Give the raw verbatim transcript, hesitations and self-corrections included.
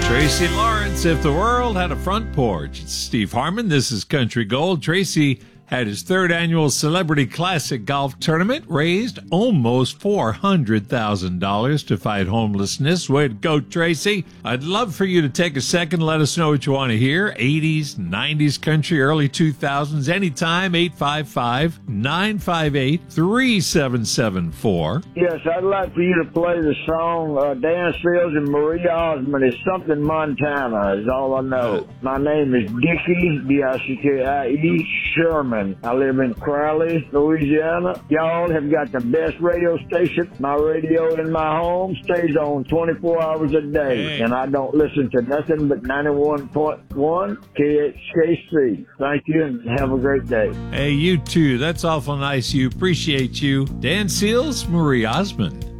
Tracy Lawrence, If the World Had a Front Porch. It's Steve Harmon. This is Country Gold. Tracy had his third annual Celebrity Classic Golf Tournament, raised almost four hundred thousand dollars to fight homelessness. Way to go, Tracy. I'd love for you to take a second, let us know what you want to hear. eighties, nineties country, early two thousands, anytime, eight five five, nine five eight, three seven seven four. Yes, I'd like for you to play the song uh, Dan Seals and Marie Osmond. It's something Montana is all I know. My name is Dickie, D I C K I E, Sherman. I live in Crowley, Louisiana. Y'all have got the best radio station. My radio in my home stays on twenty-four hours a day, hey. and I don't listen to nothing but ninety-one point one K H K C. Thank you, and have a great day. Hey, you too. That's awful nice. You appreciate you. Dan Seals, Marie Osmond.